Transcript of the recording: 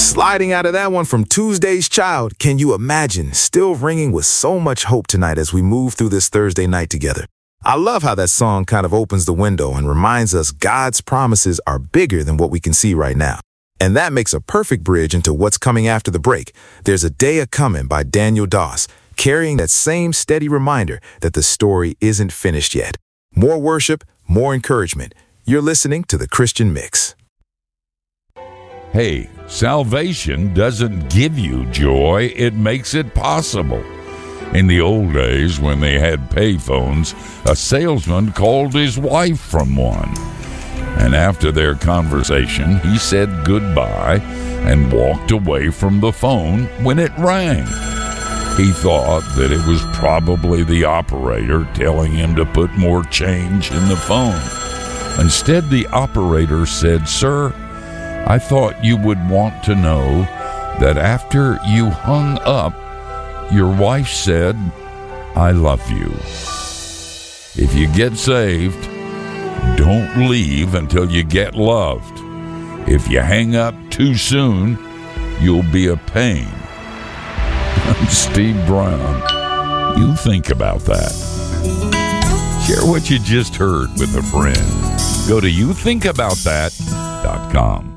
Sliding out of that one from Tuesday's Child, Can You Imagine, still ringing with so much hope tonight as we move through this Thursday night together. I love how that song kind of opens the window and reminds us God's promises are bigger than what we can see right now. And that makes a perfect bridge into what's coming after the break. There's a Day A-Comin' by Daniel Doss, carrying that same steady reminder that the story isn't finished yet. More worship, more encouragement. You're listening to The Christian Mix. Hey, salvation doesn't give you joy, it makes it possible. In the old days, when they had payphones, a salesman called his wife from one. And after their conversation, he said goodbye and walked away from the phone when it rang. He thought that it was probably the operator telling him to put more change in the phone. Instead, the operator said, "Sir, I thought you would want to know that after you hung up, your wife said, 'I love you.' If you get saved, don't leave until you get loved. If you hang up too soon, you'll be a pain." I'm Steve Brown. You think about that. Share what you just heard with a friend. Go to youthinkaboutthat.com.